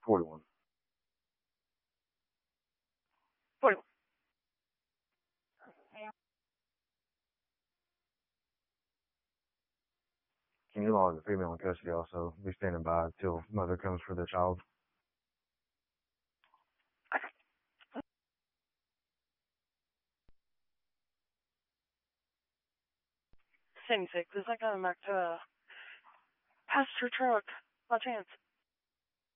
41. 41. Can you log the female in custody also? Be standing by till mother comes for the child. Same sick. There's not coming back to pass your truck. By chance.